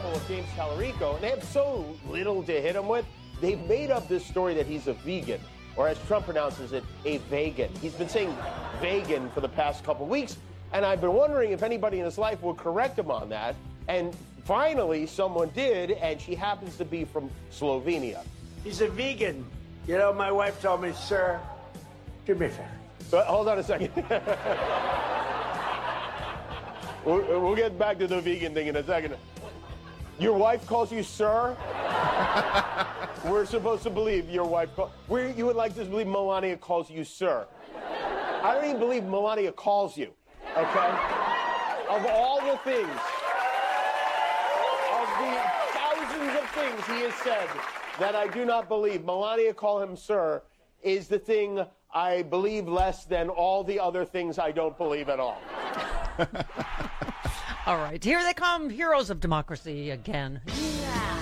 example of James Tallarico, and they have so little to hit him with, they've made up this story that he's a vegan, or as Trump pronounces it, a vegan. He's been saying vegan for the past couple weeks, and I've been wondering if anybody in his life would correct him on that. And finally, someone did, and she happens to be from Slovenia. He's a vegan. You know, my wife told me, sir, do me a favor. Hold on a second. We'll get back to the vegan thing in a second. Your wife calls you sir? We're supposed to believe your wife you would like to believe Melania calls you sir. I don't even believe Melania calls you, okay? Of all the things, of the thousands of things he has said that I do not believe, Melania call him sir is the thing I believe less than all the other things I don't believe at all. All right, here they come, heroes of democracy again. Yeah.